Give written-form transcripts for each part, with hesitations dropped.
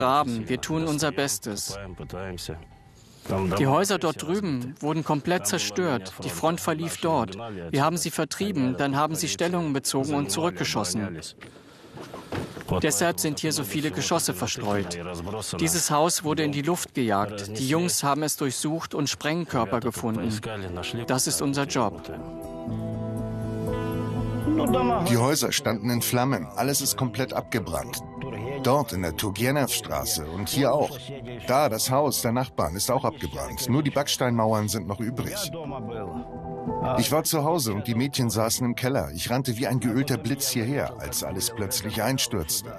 graben. Wir tun unser Bestes. Die Häuser dort drüben wurden komplett zerstört. Die Front verlief dort. Wir haben sie vertrieben, dann haben sie Stellungen bezogen und zurückgeschossen. Deshalb sind hier so viele Geschosse verstreut. Dieses Haus wurde in die Luft gejagt. Die Jungs haben es durchsucht und Sprengkörper gefunden. Das ist unser Job. Die Häuser standen in Flammen. Alles ist komplett abgebrannt. Dort in der Turgenew-Straße und hier auch. Da, das Haus der Nachbarn ist auch abgebrannt. Nur die Backsteinmauern sind noch übrig. Ich war zu Hause und die Mädchen saßen im Keller. Ich rannte wie ein geölter Blitz hierher, als alles plötzlich einstürzte.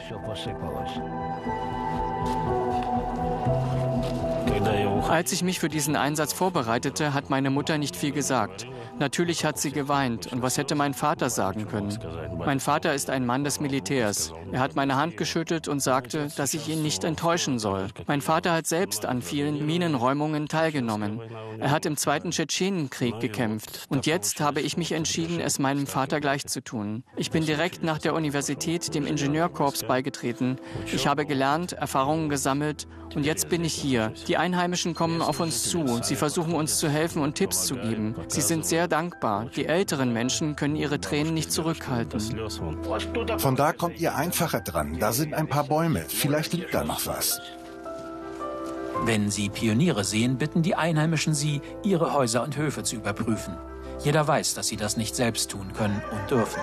Als ich mich für diesen Einsatz vorbereitete, hat meine Mutter nicht viel gesagt. Natürlich hat sie geweint. Und was hätte mein Vater sagen können? Mein Vater ist ein Mann des Militärs. Er hat meine Hand geschüttelt und sagte, dass ich ihn nicht enttäuschen soll. Mein Vater hat selbst an vielen Minenräumungen teilgenommen. Er hat im Zweiten Tschetschenienkrieg gekämpft. Und jetzt habe ich mich entschieden, es meinem Vater gleich zu tun. Ich bin direkt nach der Universität dem Ingenieurkorps beigetreten. Ich habe gelernt, Erfahrungen gesammelt und jetzt bin ich hier. Die Einheimischen kommen auf uns zu. Sie versuchen uns zu helfen und Tipps zu geben. Sie sind sehr dankbar. Die älteren Menschen können ihre Tränen nicht zurückhalten. Von da kommt ihr einfacher dran. Da sind ein paar Bäume. Vielleicht liegt da noch was. Wenn Sie Pioniere sehen, bitten die Einheimischen Sie, ihre Häuser und Höfe zu überprüfen. Jeder weiß, dass sie das nicht selbst tun können und dürfen.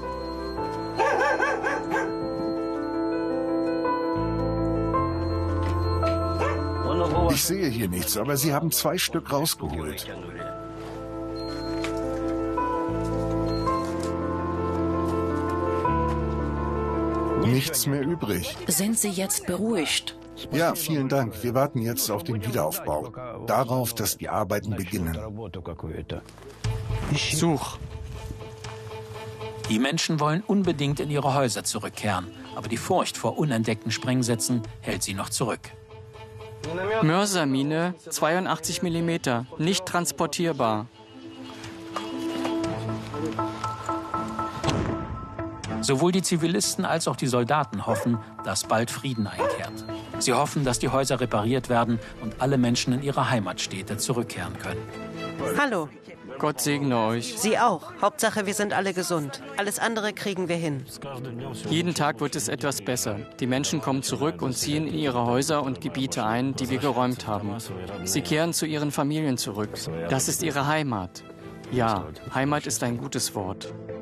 Ich sehe hier nichts, aber sie haben 2 Stück rausgeholt. Nichts mehr übrig. Sind Sie jetzt beruhigt? Ja, vielen Dank. Wir warten jetzt auf den Wiederaufbau. Darauf, dass die Arbeiten beginnen. Such. Die Menschen wollen unbedingt in ihre Häuser zurückkehren, aber die Furcht vor unentdeckten Sprengsätzen hält sie noch zurück. Mörsermine, 82 mm, nicht transportierbar. Sowohl die Zivilisten als auch die Soldaten hoffen, dass bald Frieden einkehrt. Sie hoffen, dass die Häuser repariert werden und alle Menschen in ihre Heimatstädte zurückkehren können. Hallo. Gott segne euch. Sie auch. Hauptsache, wir sind alle gesund. Alles andere kriegen wir hin. Jeden Tag wird es etwas besser. Die Menschen kommen zurück und ziehen in ihre Häuser und Gebiete ein, die wir geräumt haben. Sie kehren zu ihren Familien zurück. Das ist ihre Heimat. Ja, Heimat ist ein gutes Wort.